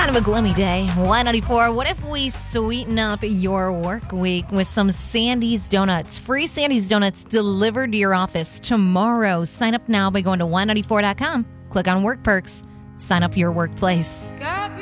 kind of a gloomy day. Y94, what if we sweeten up your work week with some Sandy's Donuts? Free Sandy's Donuts delivered to your office tomorrow. Sign up now by going to y94.com. Click on Work Perks. Sign up your workplace.